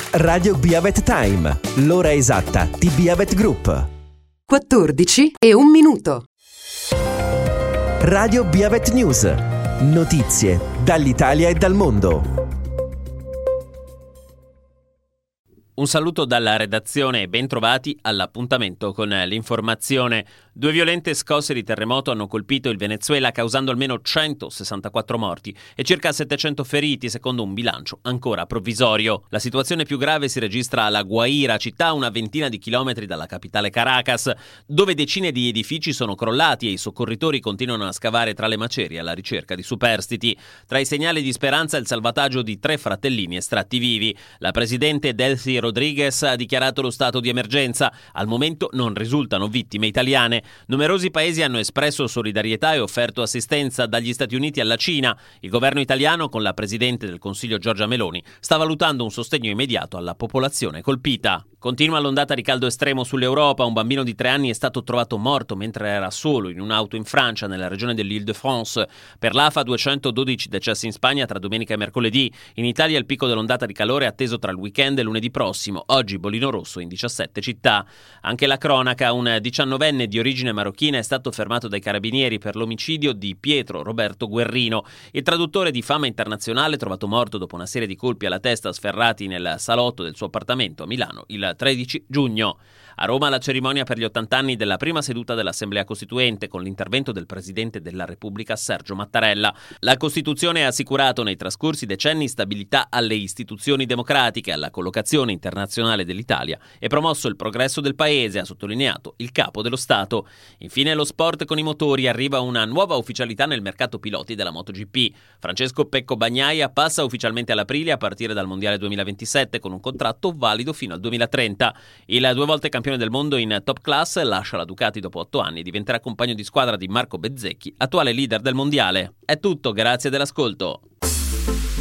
Radio Biavet Time, l'ora esatta di Biavet Group. 14:01. Radio Biavet News, notizie dall'Italia e dal mondo. Un saluto dalla redazione e ben trovati all'appuntamento con l'informazione. 2 violente scosse di terremoto hanno colpito il Venezuela, causando almeno 164 morti e circa 700 feriti, secondo un bilancio ancora provvisorio. La situazione più grave si registra a La Guaira, città a una ventina di chilometri dalla capitale Caracas, dove decine di edifici sono crollati e i soccorritori continuano a scavare tra le macerie alla ricerca di superstiti. Tra i segnali di speranza il salvataggio di 3 fratellini estratti vivi. La presidente Delcy Rodriguez ha dichiarato lo stato di emergenza. Al momento non risultano vittime italiane. Numerosi paesi hanno espresso solidarietà e offerto assistenza, dagli Stati Uniti alla Cina. Il governo italiano, con la presidente del Consiglio Giorgia Meloni, sta valutando un sostegno immediato alla popolazione colpita. Continua l'ondata di caldo estremo sull'Europa. Un bambino di 3 anni è stato trovato morto mentre era solo in un'auto in Francia, nella regione dell'Île-de-France. Per l'AFA 212 decessi in Spagna tra domenica e mercoledì. In Italia il picco dell'ondata di calore è atteso tra il weekend e lunedì prossimo. Oggi bollino rosso in 17 città. Anche la cronaca: un 19enne di origine marocchina è stato fermato dai carabinieri per l'omicidio di Pietro Roberto Guerrino. Il traduttore di fama internazionale, trovato morto dopo una serie di colpi alla testa sferrati nel salotto del suo appartamento a Milano il 13 giugno. A Roma la cerimonia per gli 80 anni della prima seduta dell'Assemblea Costituente, con l'intervento del Presidente della Repubblica Sergio Mattarella. La Costituzione ha assicurato nei trascorsi decenni stabilità alle istituzioni democratiche, alla collocazione internazionale dell'Italia e promosso il progresso del Paese, ha sottolineato il Capo dello Stato. Infine lo sport con i motori: arriva una nuova ufficialità nel mercato piloti della MotoGP. Francesco Pecco Bagnaia passa ufficialmente all'Aprilia a partire dal Mondiale 2027 con un contratto valido fino al 2030. Il 2 volte campione del mondo in top class lascia la Ducati dopo 8 anni e diventerà compagno di squadra di Marco Bezzecchi, attuale leader del mondiale. È tutto, grazie dell'ascolto.